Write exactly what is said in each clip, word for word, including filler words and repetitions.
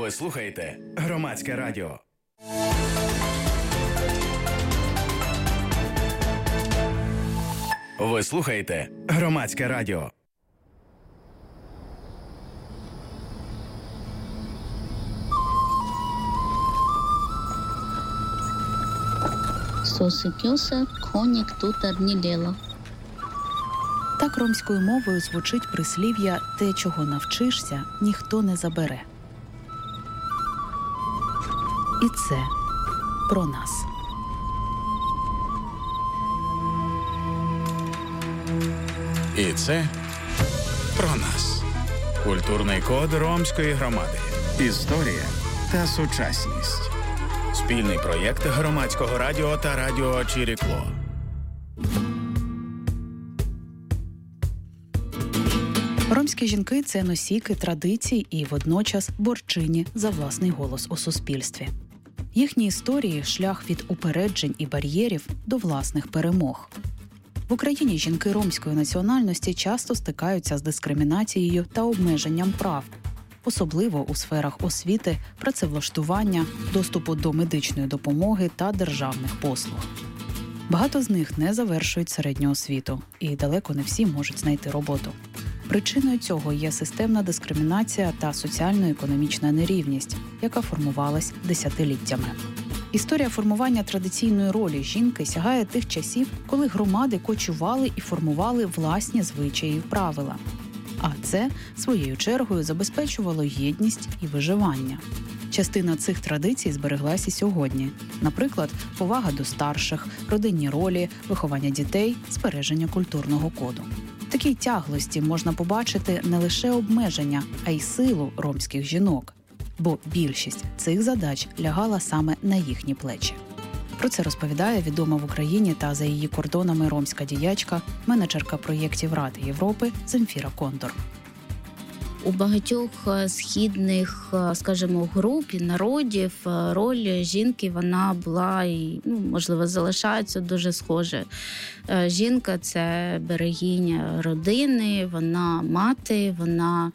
Ви слухаєте Громадське радіо. Ви слухаєте Громадське радіо. Сосипівся коник тут не дело. Так ромською мовою звучить прислів'я «те, чого навчишся, ніхто не забере». І це про нас. І це про нас. Культурний код ромської громади. Історія та сучасність. Спільний проєкт Громадського радіо та радіо Чирікло. Ромські жінки – це носійки традицій і водночас борчині за власний голос у суспільстві. Їхні історії – шлях від упереджень і бар'єрів до власних перемог. В Україні жінки ромської національності часто стикаються з дискримінацією та обмеженням прав, особливо у сферах освіти, працевлаштування, доступу до медичної допомоги та державних послуг. Багато з них не завершують середню освіту, і далеко не всі можуть знайти роботу. Причиною цього є системна дискримінація та соціально-економічна нерівність, яка формувалась десятиліттями. Історія формування традиційної ролі жінки сягає тих часів, коли громади кочували і формували власні звичаї і правила. А це, своєю чергою, забезпечувало єдність і виживання. Частина цих традицій збереглась і сьогодні. Наприклад, повага до старших, родинні ролі, виховання дітей, збереження культурного коду. В такій тяглості можна побачити не лише обмеження, а й силу ромських жінок. Бо більшість цих задач лягала саме на їхні плечі. Про це розповідає відома в Україні та за її кордонами ромська діячка, менеджерка проєктів Ради Європи Земфіра Кондор. У багатьох східних, скажімо, груп і народів роль жінки, вона була і, ну, можливо, залишається дуже схожа. Жінка – це берегиня родини, вона мати, вона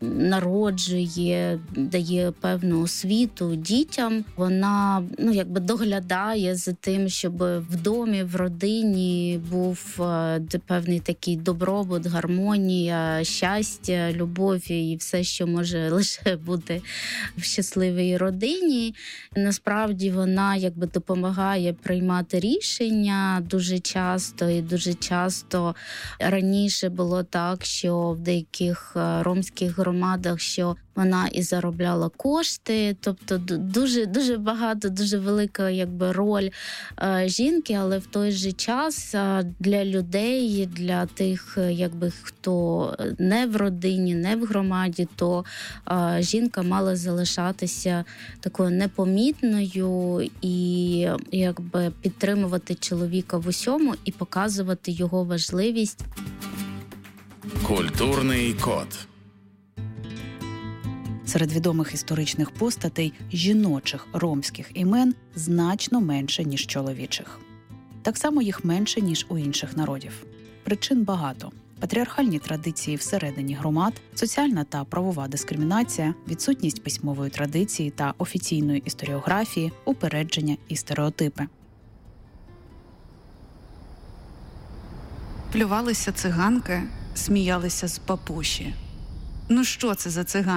народжує, дає певну освіту дітям. Вона, ну, якби доглядає за тим, щоб в домі, в родині був певний такий добробут, гармонія, щастя, любов і все, що може лише бути в щасливій родині. Насправді вона якби допомагає приймати рішення дуже часто, і дуже часто раніше було так, що в деяких ромських громадах, що вона і заробляла кошти, тобто дуже, дуже багато, дуже велика якби роль е, жінки, але в той же час е, для людей, для тих, якби хто не в родині, не в громаді, то е, жінка мала залишатися такою непомітною і якби підтримувати чоловіка в усьому і показувати його важливість. Культурний код. Серед відомих історичних постатей жіночих ромських імен значно менше, ніж чоловічих. Так само їх менше, ніж у інших народів. Причин багато. Патріархальні традиції всередині громад, соціальна та правова дискримінація, відсутність письмової традиції та офіційної історіографії, упередження і стереотипи. Плювалися циганки, сміялися з папуші. Ну що це за циганки?